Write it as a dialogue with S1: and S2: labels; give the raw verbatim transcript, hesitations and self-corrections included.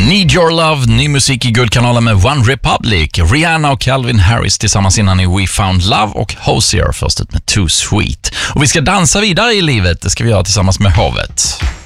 S1: Need Your Love, ny musik i guldkanalen med One Republic. Rihanna och Calvin Harris tillsammans innan i We Found Love och Hosier först ut med Too Sweet. Och vi ska dansa vidare i livet, det ska vi göra tillsammans med Hovet.